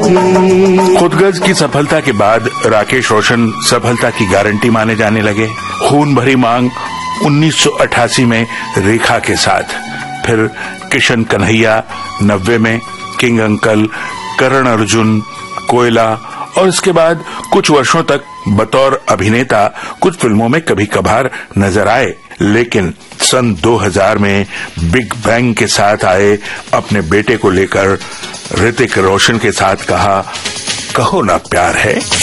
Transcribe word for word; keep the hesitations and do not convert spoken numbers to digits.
थी। खुदगर्ज की सफलता के बाद राकेश रोशन सफलता की गारंटी माने जाने लगे। खून भरी मांग उन्नीस सौ अट्ठासी में रेखा के साथ, फिर किशन कन्हैया नब्बे में, किंग अंकल, करण अर्जुन, कोयला, और इसके बाद कुछ वर्षों तक बतौर अभिनेता कुछ फिल्मों में कभी कभार नजर आए, लेकिन सन दो हज़ार में बिग बैंग के साथ आए अपने बेटे को लेकर ऋतिक रोशन के साथ कहा, कहो ना प्यार है।